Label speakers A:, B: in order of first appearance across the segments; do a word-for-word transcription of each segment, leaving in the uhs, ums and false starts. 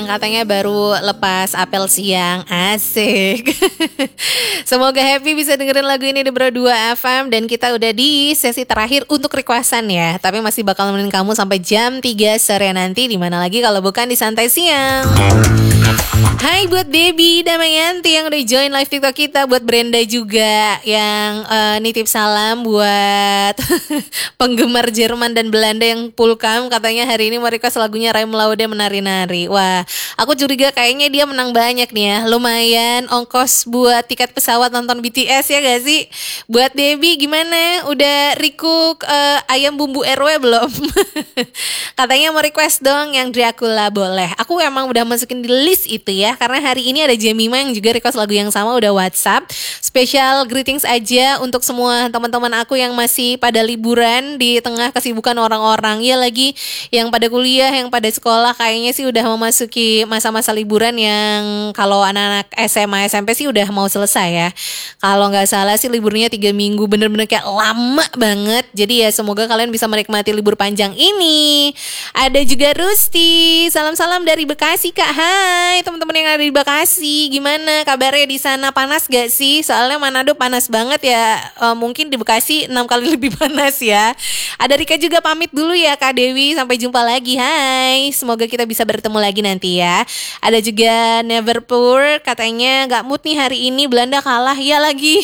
A: katanya baru lepas apel siang. Asik. Semoga happy bisa dengerin lagu ini di Bro dua F M. Dan kita udah di sesi terakhir untuk requestan ya. Tapi masih bakal nemenin kamu sampai jam tiga sore nanti. Dimana lagi kalau bukan di Santai Siang. Hai buat Debbie Damayanti yang udah join live TikTok kita. Buat Brenda juga yang uh, nitip salam buat penggemar Jerman dan Belanda yang pulkam. Katanya hari ini mau request lagunya Raim Laude Menari-Nari. Wah, aku curiga kayaknya dia menang banyak nih ya. Lumayan ongkos buat tiket pesawat nonton B T S ya gak sih? Buat Debbie gimana? Udah recook uh, ayam bumbu R W belum? Katanya mau request dong yang Dracula. Boleh. Aku emang udah masukin di list itu ya. Karena hari ini ada Jemima yang juga request lagu yang sama udah WhatsApp. Special greetings aja untuk semua teman-teman aku yang masih pada liburan di tengah kesibukan orang-orang. Ya lagi yang pada kuliah, yang pada sekolah kayaknya sih udah memasuki masa-masa liburan yang kalau anak-anak S M A S M P sih udah mau selesai ya. Kalau nggak salah sih liburnya tiga minggu, bener-bener kayak lama banget. Jadi ya semoga kalian bisa menikmati libur panjang ini. Ada juga Rusti, salam-salam dari Bekasi Kak. Hai teman-teman yang ada di Bekasi, gimana kabarnya di sana, panas gak sih? Soalnya Manado panas banget ya, e, mungkin di Bekasi enam kali lebih panas ya. Ada Rika juga pamit dulu ya Kak Dewi, sampai jumpa lagi. Hai, semoga kita bisa bertemu lagi nanti ya. Ada juga Neverpoor, katanya gak mood nih hari ini, Belanda kalah ya lagi.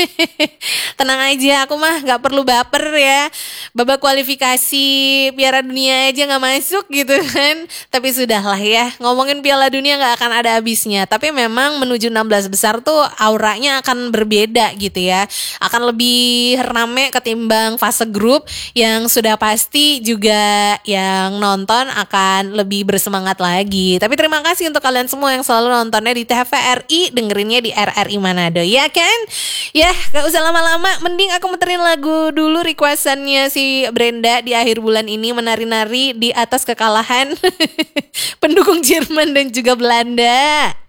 A: Tenang aja, aku mah gak perlu baper ya. Babak kualifikasi Piala Dunia aja gak masuk gitu kan. Tapi sudahlah ya, ngomongin Piala Dunia gak akan ada habisnya. Tapi memang menuju enam belas besar tuh auranya akan berbeda gitu ya. Akan lebih rame ketimbang fase grup, yang sudah pasti juga yang nonton akan lebih bersemangat lagi. Tapi terima kasih untuk kalian semua yang selalu nontonnya di T V R I, dengerinnya di R R I Manado ya kan. Ya gak usah lama-lama, mending aku muterin lagu dulu requestannya si Brenda di akhir bulan ini, menari-nari di atas kekalahan pendukung Jerman dan juga Belanda.